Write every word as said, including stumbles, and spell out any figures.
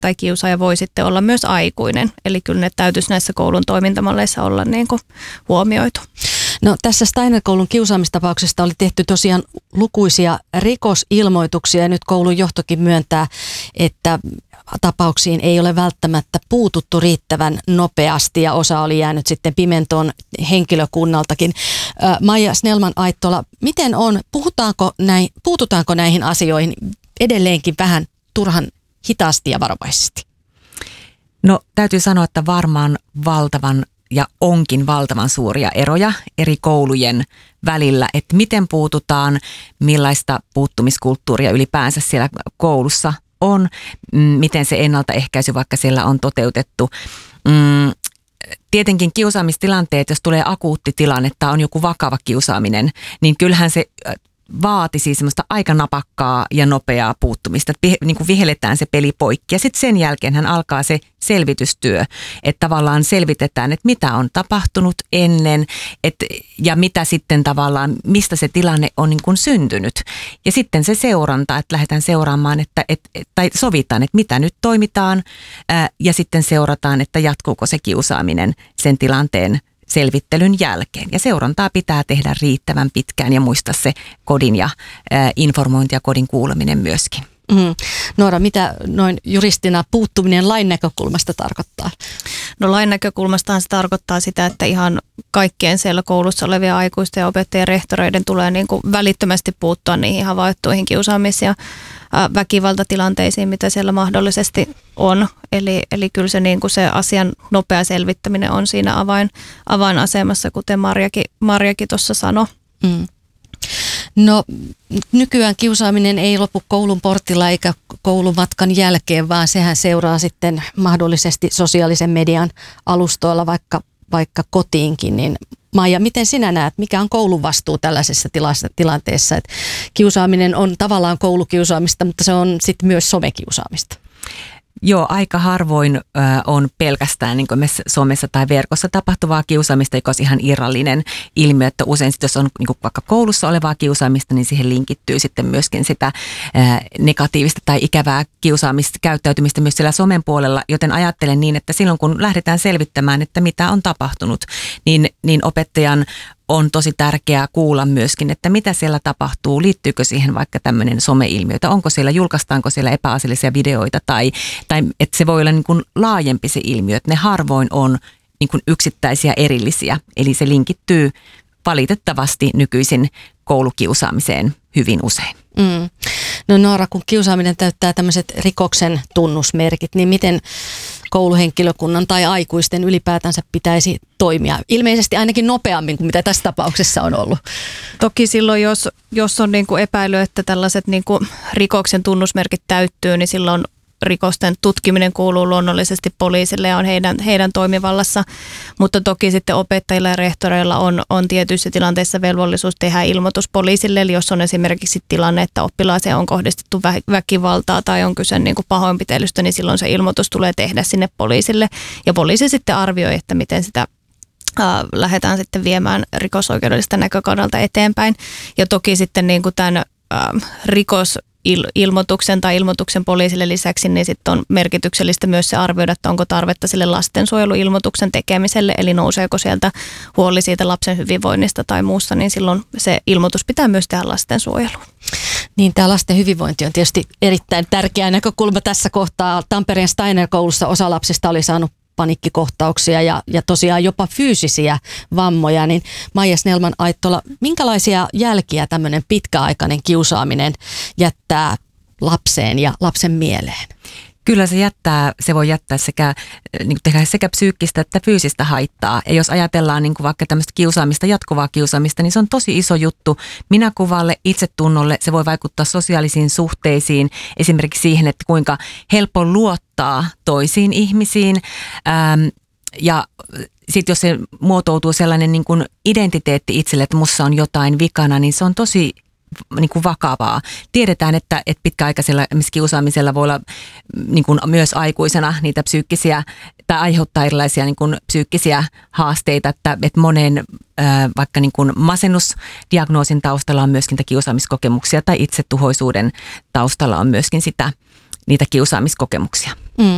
tai kiusaaja voi sitten olla myös aikuinen. Eli kyllä ne täytyisi näissä koulun toimintamalleissa olla niin kuin huomioitu. No tässä Steiner-koulun kiusaamistapauksesta oli tehty tosiaan lukuisia rikosilmoituksia ja nyt koulun johtokin myöntää, että tapauksiin ei ole välttämättä puututtu riittävän nopeasti ja osa oli jäänyt sitten pimentoon henkilökunnaltakin. Maija Snellman-Aittola, miten on, puhutaanko näin, puututaanko näihin asioihin edelleenkin vähän turhan hitaasti ja varovaisesti? No täytyy sanoa, että varmaan valtavan ja onkin valtavan suuria eroja eri koulujen välillä, että miten puututaan, millaista puuttumiskulttuuria ylipäänsä siellä koulussa on, miten se ennaltaehkäisy vaikka siellä on toteutettu. Mm, tietenkin kiusaamistilanteet, jos tulee akuutti tilanne tai on joku vakava kiusaaminen, niin kyllähän se vaatisi semmoista aika napakkaa ja nopeaa puuttumista, että niin kuin vihelletään se peli poikki ja sitten sen jälkeen hän alkaa se selvitystyö, että tavallaan selvitetään, että mitä on tapahtunut ennen että, ja mitä sitten tavallaan, mistä se tilanne on niin kuin syntynyt. Ja sitten se seuranta, että lähdetään seuraamaan, että, että, tai sovitaan, että mitä nyt toimitaan ää, ja sitten seurataan, että jatkuuko se kiusaaminen sen tilanteen selvittelyn jälkeen. Ja seurantaa pitää tehdä riittävän pitkään ja muistaa se kodin ja ä, informointi ja kodin kuuleminen myöskin. Mm. Noora, mitä noin juristina puuttuminen lain näkökulmasta tarkoittaa? No lain näkökulmastahan se tarkoittaa sitä, että ihan kaikkien siellä koulussa olevia aikuisten ja opettajien rehtoreiden tulee niin kuin välittömästi puuttua niihin havaittuihin kiusaamis- ja väkivaltatilanteisiin, mitä siellä mahdollisesti on. Eli, eli kyllä se, niin kuin se asian nopea selvittäminen on siinä avain, avainasemassa, kuten Marjakin, Marjakin tuossa sanoi. Mm. No nykyään kiusaaminen ei lopu koulun portilla eikä koulumatkan jälkeen, vaan sehän seuraa sitten mahdollisesti sosiaalisen median alustoilla vaikka, vaikka kotiinkin. Niin Maija, miten sinä näet, mikä on koulun vastuu tällaisessa tilanteessa? Että kiusaaminen on tavallaan koulukiusaamista, mutta se on sitten myös somekiusaamista. Joo, aika harvoin ö, on pelkästään niin kuin me somessa tai verkossa tapahtuvaa kiusaamista, joka on ihan irrallinen ilmiö, että usein sit, jos on niin kuin vaikka koulussa olevaa kiusaamista, niin siihen linkittyy sitten myöskin sitä ö, negatiivista tai ikävää kiusaamista, käyttäytymistä myös siellä somen puolella, joten ajattelen niin, että silloin kun lähdetään selvittämään, että mitä on tapahtunut, niin, niin opettajan on tosi tärkeää kuulla myöskin, että mitä siellä tapahtuu, liittyykö siihen vaikka tämmöinen someilmiö, että onko siellä, julkaistaanko siellä epäasiallisia videoita tai, tai että se voi olla niin kuin laajempi se ilmiö, että ne harvoin on niin kuin yksittäisiä erillisiä, eli se linkittyy valitettavasti nykyisin koulukiusaamiseen hyvin usein. Mm. No Noora, kun kiusaaminen täyttää tämmöiset rikoksen tunnusmerkit, niin miten kouluhenkilökunnan tai aikuisten ylipäätänsä pitäisi toimia? Ilmeisesti ainakin nopeammin kuin mitä tässä tapauksessa on ollut. Toki silloin, jos, jos on niin kuin epäily, että tällaiset niin kuin rikoksen tunnusmerkit täyttyy, niin silloin rikosten tutkiminen kuuluu luonnollisesti poliisille ja on heidän, heidän toimivallassa, mutta toki sitten opettajilla ja rehtoreilla on, on tietyissä tilanteissa velvollisuus tehdä ilmoitus poliisille, eli jos on esimerkiksi tilanne, että oppilaaseen on kohdistettu vä- väkivaltaa tai on kyse niin kuin pahoinpitelystä, niin silloin se ilmoitus tulee tehdä sinne poliisille ja poliisi sitten arvioi, että miten sitä äh, lähdetään sitten viemään rikosoikeudellista näkökannalta eteenpäin ja toki sitten niin kuin tämän äh, rikos ilmoituksen tai ilmoituksen poliisille lisäksi, niin sitten on merkityksellistä myös se arvioida, että onko tarvetta sille lastensuojeluilmoituksen tekemiselle, eli nouseeko sieltä huoli siitä lapsen hyvinvoinnista tai muusta, niin silloin se ilmoitus pitää myös tehdä lastensuojeluun. Niin, tämä lasten hyvinvointi on tietysti erittäin tärkeä näkökulma tässä kohtaa. Tampereen Steiner-koulussa osa lapsista oli saanut paniikkikohtauksia ja, ja tosiaan jopa fyysisiä vammoja, niin Maija Snellman-Aittola, minkälaisia jälkiä tämmöinen pitkäaikainen kiusaaminen jättää lapseen ja lapsen mieleen? Kyllä se jättää, se voi jättää sekä, niin kuin tehdä sekä psyykkistä että fyysistä haittaa. Ja jos ajatellaan niin kuin vaikka tämmöistä kiusaamista, jatkuvaa kiusaamista, niin se on tosi iso juttu minäkuvalle, itsetunnolle. Se voi vaikuttaa sosiaalisiin suhteisiin, esimerkiksi siihen, että kuinka helppo luottaa toisiin ihmisiin. Ähm, ja sitten jos se muotoutuu sellainen niin kuin identiteetti itselle, että musta on jotain vikana, niin se on tosi niin kuin vakavaa. Tiedetään, että, että pitkäaikaisella kiusaamisella voi olla niin kuin myös aikuisena niitä psyykkisiä tai aiheuttaa erilaisia niin kuin psyykkisiä haasteita, että, että monen ää, vaikka niin kuin masennusdiagnoosin taustalla on myöskin niitä kiusaamiskokemuksia tai itsetuhoisuuden taustalla on myöskin sitä, niitä kiusaamiskokemuksia. Mm.